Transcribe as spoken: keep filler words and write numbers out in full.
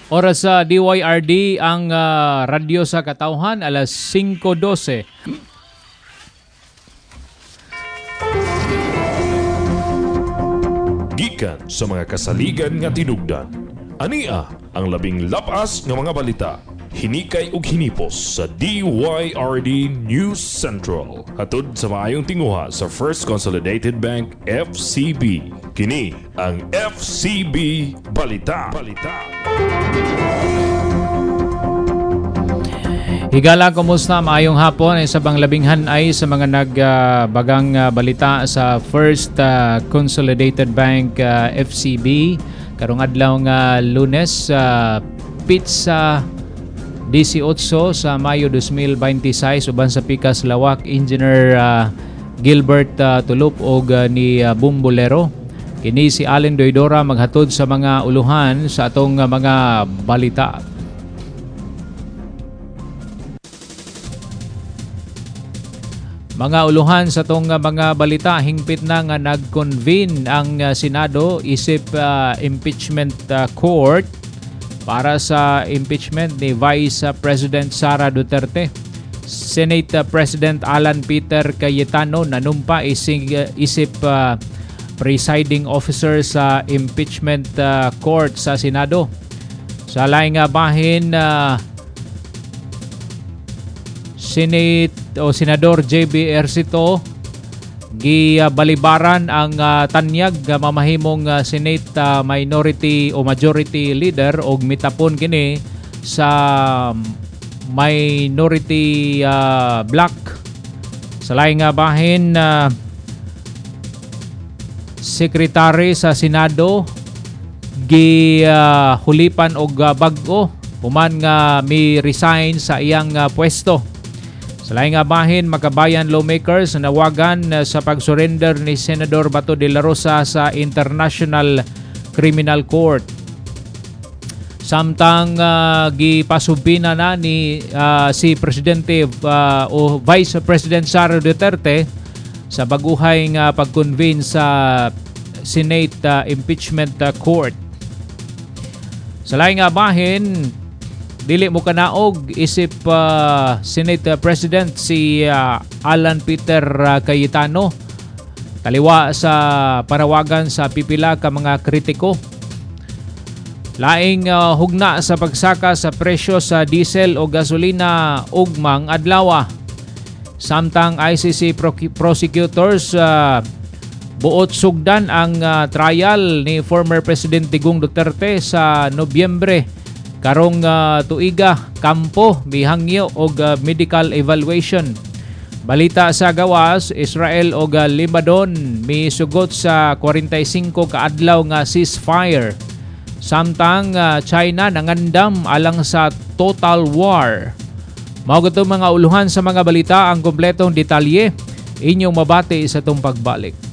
Oras sa D Y R D ang uh, radyo sa katawhan alas singko dose. Gikan sa mga kasaligan nga tinugdan. Ania ang labing lapas nga mga balita. Hinikay ug hinipos sa D Y R D News Central. Hatod sa maayong tinguha sa First Consolidated Bank F C B. Kini ang F C B Balita. Balita. Higala, kumusta? Maayong hapon ay sa banglabinghan ay sa mga nagbagang uh, uh, balita sa First uh, Consolidated Bank uh, F C B. Karong adlaw nga Lunes, uh, pizza eighteen sa Mayo twenty twenty-six uban sa Pikas Lawak, Engineer uh, Gilbert uh, Tulup og uh, ni uh, Bumbulero. Kini si Allen Doydora maghatod sa mga uluhan sa atong uh, mga balita. Mga uluhan sa itong mga balita, hingpit na nga nag-convene ang uh, Senado isip uh, impeachment uh, court para sa impeachment ni Vice President Sara Duterte. Senate President Alan Peter Cayetano nanumpa isig, uh, isip uh, presiding officer sa impeachment uh, court sa Senado. Sa laing uh, bahin, uh, Senate o Senador J B Ercito gibalibaran ang uh, tanyag nga mamahimong uh, Senate uh, minority o majority leader og mitapon kini sa minority uh, block. Sa laing nga bahin, uh, Secretary sa Senado gihulipan uh, og uh, bag-o human nga mi resign sa iyang uh, pwesto. Sa laing nga bahin, Makabayan lawmakers nawagan sa pag-surrender ni Senador Bato de la Rosa sa International Criminal Court. Samtang uh, gipasubina na ni uh, si Presidente uh, o Vice President Sara Duterte sa baguhay nga pag-convene sa Senate uh, Impeachment uh, Court. Sa laing nga bahin, dili mo kanaog isip uh, Senate President si uh, Alan Peter uh, Cayetano taliwa sa parawagan sa pipila ka mga kritiko. Laing uh, hugna sa pagsaka sa presyo sa diesel o gasolina ugmang adlaw. Samtang I C C prosecutors uh, buot sugdan ang uh, trial ni former President Digong Duterte sa Nobyembre. Karong uh, tuiga, kampo, bihangyo og uh, medical evaluation. Balita sa gawas, Israel og uh, Lebanon misugot sa forty-five ka adlaw nga ceasefire. Samtang uh, China nangandam alang sa total war. Mao gito mga uluhan sa mga balita, ang kompletong detalye inyong mabati sa itong pagbalik.